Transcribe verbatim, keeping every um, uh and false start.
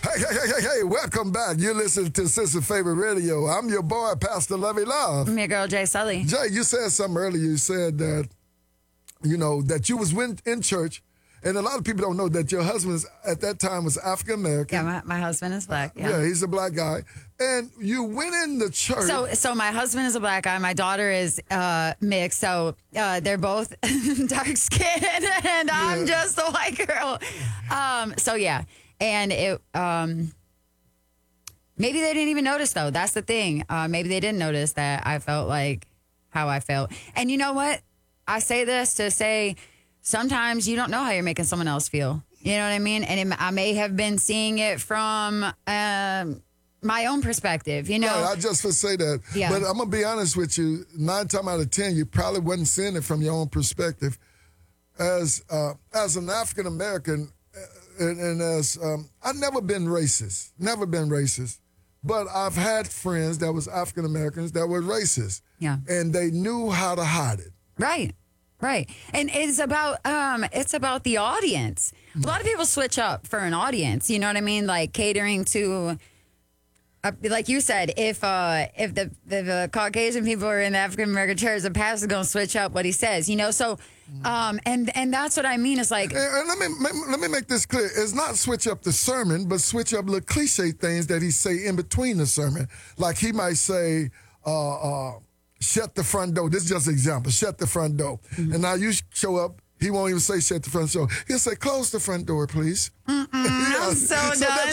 Hey, hey, hey, hey, welcome back. You're listening to Sister Favorite Radio. I'm your boy, Pastor Lovey Love. I'm your girl, Jay Sully. Jay, you said something earlier. You said that, you know, that you was in, in church, and a lot of people don't know that your husband at that time was African-American. Yeah, my, my husband is black. Yeah. yeah, he's a black guy. And you went in the church. So, so my husband is a black guy. My daughter is uh, mixed. So uh, they're both dark skinned, and yeah. I'm just a white girl. Um, so yeah, and it um, maybe they didn't even notice though. That's the thing. Uh, maybe they didn't notice that I felt like how I felt. And you know what? I say this to say sometimes you don't know how you're making someone else feel. You know what I mean? And it, I may have been seeing it from. Um, my own perspective, you know. Right, I just would say that. Yeah. But I'm going to be honest with you. Nine times out of ten, you probably wasn't seeing it from your own perspective. As uh, as an African-American, uh, and, and as, um, I've never been racist. Never been racist. But I've had friends that was African-Americans that were racist. Yeah. And they knew how to hide it. Right. Right. And it's about um it's about the audience. A lot of people switch up for an audience, you know what I mean? Like catering to Uh, like you said, if uh, if the, the, the Caucasian people are in the African American church, the pastor's gonna switch up what he says, you know. So, um, and and that's what I mean. It's like, and, and let me let me make this clear. It's not switch up the sermon, but switch up little cliche things that he say in between the sermon. Like he might say, uh, uh, "Shut the front door." This is just an example. Shut the front door, mm-hmm. and now you show up. He won't even say shut the front door. He'll say, "Close the front door, please." yeah, I'm so, so done.